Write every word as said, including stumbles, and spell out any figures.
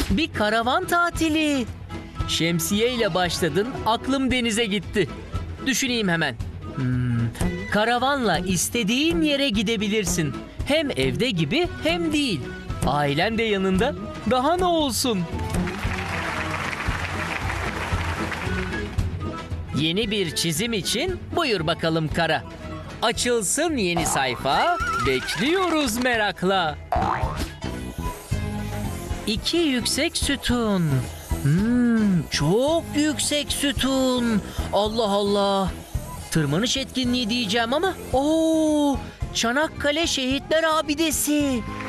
Bir karavan tatili. Şemsiye ile başladın, aklım denize gitti. Düşüneyim hemen. Hmm, karavanla istediğin yere gidebilirsin. Hem evde gibi hem değil. Ailen de yanında. Daha ne olsun? Yeni bir çizim için buyur bakalım Kara. Açılsın yeni sayfa. Bekliyoruz merakla. İki yüksek sütun. Hmm, çok yüksek sütun. Allah Allah. Tırmanış etkinliği diyeceğim ama. Oo, Çanakkale Şehitler Abidesi.